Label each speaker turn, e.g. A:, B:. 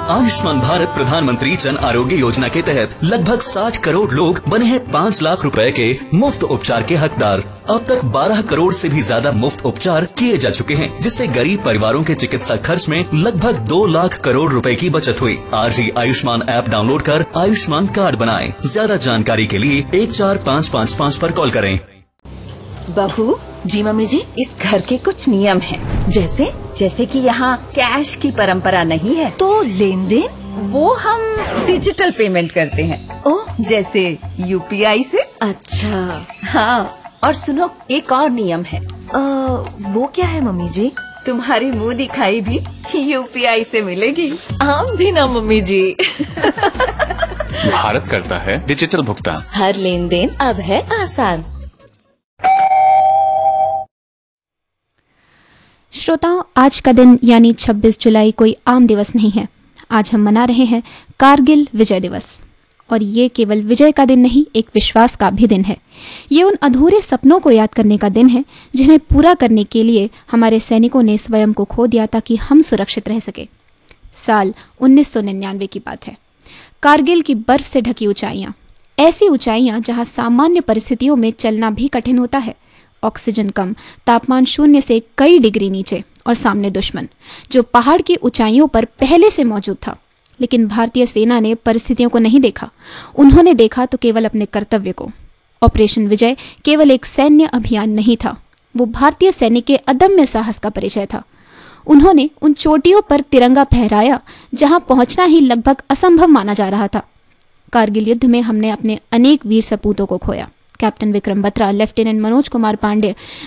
A: आयुष्मान भारत प्रधानमंत्री जन आरोग्य योजना के तहत लगभग 60 करोड़ लोग बने हैं 5 लाख रुपए के मुफ्त उपचार के हकदार। अब तक 12 करोड़ से भी ज्यादा मुफ्त उपचार किए जा चुके हैं, जिससे गरीब परिवारों के चिकित्सा खर्च में लगभग 2 लाख करोड़ रुपए की बचत हुई। आज ही आयुष्मान ऐप डाउनलोड कर आयुष्मान कार्ड बनाएं। ज्यादा जानकारी के लिए 14555 पर कॉल करें।
B: बहू जी, मम्मी जी, इस घर के कुछ नियम हैं, जैसे कि यहाँ कैश की परंपरा नहीं है, तो लेन देन वो हम डिजिटल पेमेंट करते हैं। ओह, जैसे UPI से।
C: अच्छा,
B: हाँ, और सुनो, एक और नियम है।
C: वो क्या है मम्मी जी?
B: तुम्हारी मुंह दिखाई भी UPI से मिलेगी।
C: आम भी ना मम्मी जी।
D: भारत करता है डिजिटल भुगतान।
C: हर लेन देन अब है आसान।
E: श्रोताओं, आज का दिन यानी 26 जुलाई कोई आम दिवस नहीं है। आज हम मना रहे हैं कारगिल विजय दिवस। और ये केवल विजय का दिन नहीं, एक विश्वास का भी दिन है। ये उन अधूरे सपनों को याद करने का दिन है जिन्हें पूरा करने के लिए हमारे सैनिकों ने स्वयं को खो दिया ताकि हम सुरक्षित रह सके। साल 1999 की बात है। कारगिल की बर्फ से ढकी ऊंचाइयां, ऐसी ऊंचाइयां जहां सामान्य परिस्थितियों में चलना भी कठिन होता है। ऑक्सीजन कम, तापमान 0 से कई डिग्री नीचे, और सामने दुश्मन जो पहाड़ की ऊंचाइयों पर पहले से मौजूद था। लेकिन भारतीय सेना ने परिस्थितियों को नहीं देखा, उन्होंने देखा तो केवल अपने कर्तव्य को। ऑपरेशन विजय केवल एक सैन्य अभियान नहीं था, वो भारतीय सैनिक के अदम्य साहस का परिचय था। उन्होंने उन चोटियों पर तिरंगा फहराया जहां पहुंचना ही लगभग असंभव माना जा रहा था। कारगिल युद्ध में हमने अपने अनेक वीर सपूतों को खोया। Captain Vikram Batra, lieutenant Manoj Kumar Pandey,